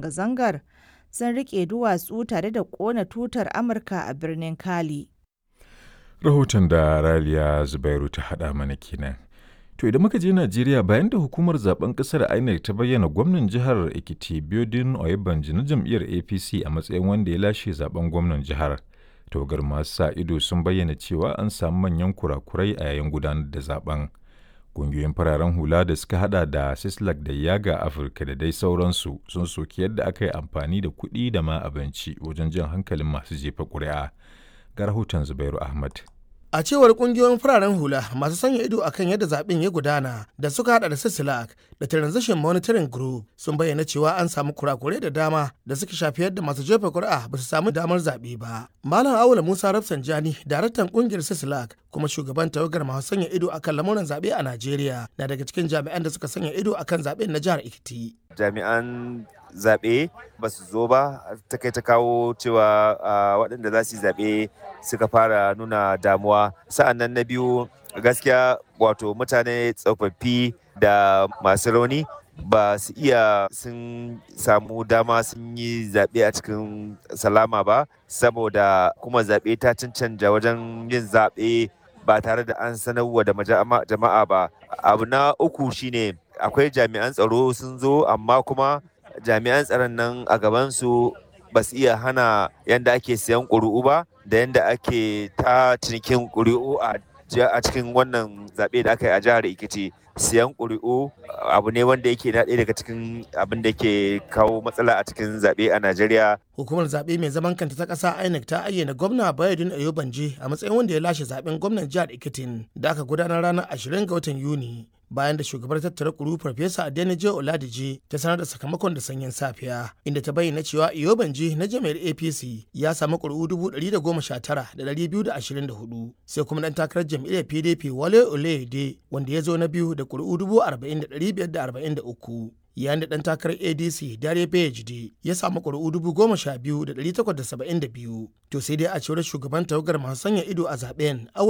zanga-zangar sun riƙe duwatsu tare da ƙona tutar Amurka a birnin Cali. Rahoton da Raliya Zubairu ta haɗa mana kenan. To idan muka je Najeriya bayan da hukumar zaben ƙasar INEC ta bayyana gwamnan jihar Ekiti Biodun Oyebanji na jam'iyyar APC a matsayin wanda ya lashe zaben gwamnan jihar. Tawagar masu sa ido sun bayyana cewa an samu manyan kurakurai a yayin gudanar da zaben. Ƙungiyoyin fararen hula da suka hada da Sislak da Yaga Afirka da dai sauransu sun soki yadda aka yi amfani da kuɗi da ma abinci wajen jan hankalin masu jefa ƙuri'a. Ga rahoton Zubairu Ahmad. A cewar kungiyoyin fararen hula masu sanya ido akan yadda zaben ya gudana da suka hada da Sisilak da Transition Monitoring Group sun bayyana cewa an samu kurakurai da dama da suka shafi yadda masu jefa kuri'a ba su samu damar zaɓe ba. Malam Awula Musa Rafsanjani, daraktan kungiyar Sisilak kuma shugaban tawagar masu sanya ido akan lamuran zaɓe a Najeriya, na daga cikin jami'an da suka sanya ido akan zaɓen na jihar Ekiti. Jami'an zaɓe ba su zo ba ta kai ta kawo cewa waɗanda za su yi zaɓe suka fara nuna damuwa. Sa'an nan na biyu gaskiya wato mutane tsofaffi da masu rauni ba su iya sun samu dama sun yi zaɓe a cikin salama ba, saboda kuma zaɓe ta cancanja wajen yin zaɓe ba tare da an sanarwa da jama'a ba. Abu na uku shine akwai jami'an tsaro sun zo, amma kuma jami'an tsaron nan a gabansu ba su iya hana yadda ake siyan ƙuri'u ba da yadda ake ta cinikin ƙuri'u a cikin wannan zaɓe da aka yi a jihar Ekiti. Siyan ƙuri'u abu ne wanda yake na ɗaya daga cikin abin da ke kawo matsala a cikin zaɓe a Najeriya. Hukumar zaɓe mai zaman kanta ta ƙasa INEC ta ayyana gwamna Bayodun Oyebanji a matsayin wanda ya lashe zaɓen gwamnan jihar Ekitin da aka gudanar ranar 20 ga watan Yuni. Bayan da shugabar tattara ƙuri'u Farfesa Adenije Oladije ta sanar da sakamakon da sanyin safiya, inda ta bayyana cewa Oyebanji na jami'ar APC ya samu ƙuri'u 119,224, sai kuma ɗan takarar jam'iyyar PDP Wale Oluyede wanda ya zo na biyu da ƙuri'u 40,543. Yayin da ɗan takarar ADC Dare PhD ya samu ƙuri'u 12,872. To sai dai a cewar shugaban tawagar masu sanya ido a zaben